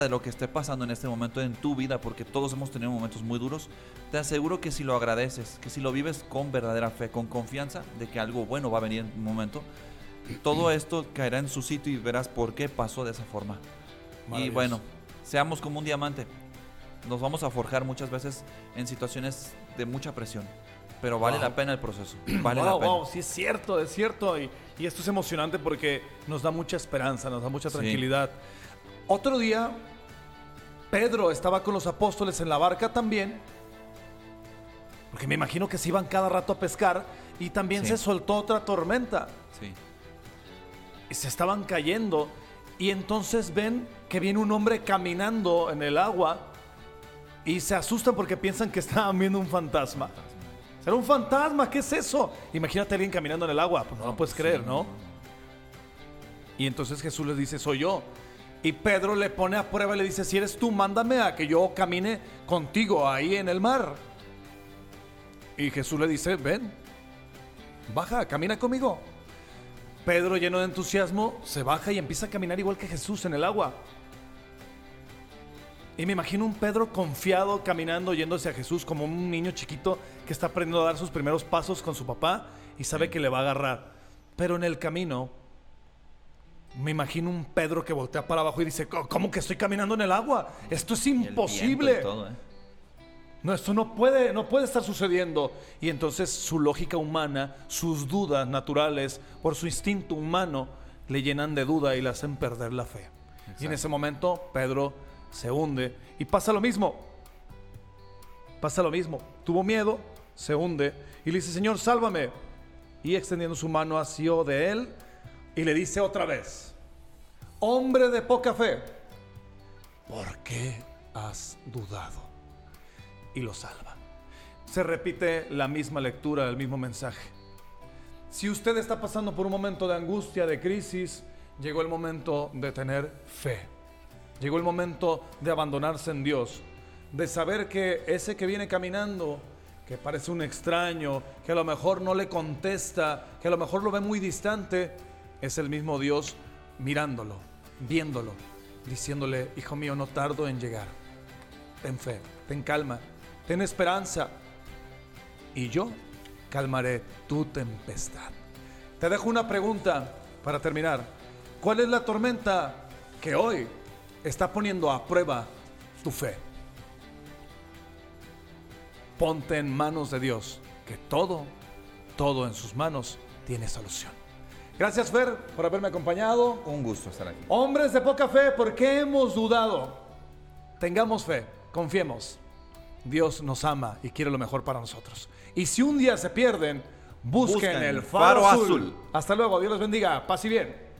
de lo que esté pasando en este momento en tu vida, porque todos hemos tenido momentos muy duros, te aseguro que si lo agradeces, que si lo vives con verdadera fe, con confianza de que algo bueno va a venir en un momento, todo esto caerá en su sitio y verás por qué pasó de esa forma. Y bueno, seamos como un diamante. Nos vamos a forjar muchas veces en situaciones de mucha presión, pero vale la pena el proceso. Vale la pena. Sí es cierto, es cierto. Y esto es emocionante porque nos da mucha esperanza, nos da mucha tranquilidad. Otro día, Pedro estaba con los apóstoles en la barca también, porque me imagino que se iban cada rato a pescar, y también se soltó otra tormenta. Sí. Y se estaban cayendo, y entonces ven que viene un hombre caminando en el agua, y se asustan porque piensan que estaban viendo un fantasma. ¿Será un fantasma? ¿Qué es eso? Imagínate a alguien caminando en el agua, pues no lo puedes creer, ¿no? Y entonces Jesús les dice, soy yo. Y Pedro le pone a prueba y le dice, si eres tú, mándame a que yo camine contigo ahí en el mar. Y Jesús le dice, ven, baja, camina conmigo. Pedro, lleno de entusiasmo, se baja y empieza a caminar igual que Jesús en el agua. Y me imagino un Pedro confiado caminando, yéndose a Jesús como un niño chiquito que está aprendiendo a dar sus primeros pasos con su papá y sabe que le va a agarrar. Pero en el camino, me imagino un Pedro que voltea para abajo y dice, ¿cómo que estoy caminando en el agua? Esto es imposible. Todo, No, esto no puede estar sucediendo. Y entonces su lógica humana, sus dudas naturales, por su instinto humano, le llenan de duda y le hacen perder la fe. Exacto. Y en ese momento Pedro se hunde y pasa lo mismo. Tuvo miedo, se hunde y le dice, Señor, sálvame. Y extendiendo su mano asió de él y le dice otra vez, hombre de poca fe, ¿por qué has dudado? Y lo salva. Se repite la misma lectura, el mismo mensaje. Si usted está pasando por un momento de angustia, de crisis, llegó el momento de tener fe. Llegó el momento de abandonarse en Dios, de saber que ese que viene caminando, que parece un extraño, que a lo mejor no le contesta, que a lo mejor lo ve muy distante, es el mismo Dios mirándolo, viéndolo, diciéndole, hijo mío, no tardo en llegar. Ten fe, ten calma, ten esperanza, y yo calmaré tu tempestad. Te dejo una pregunta para terminar. ¿Cuál es la tormenta que hoy está poniendo a prueba tu fe? Ponte en manos de Dios, que todo en sus manos tiene solución. Gracias, Fer, por haberme acompañado. Un gusto estar aquí. Hombres de poca fe, ¿por qué hemos dudado? Tengamos fe, confiemos. Dios nos ama y quiere lo mejor para nosotros. Y si un día se pierden, busquen el faro azul. Hasta luego, Dios los bendiga. Paz y bien.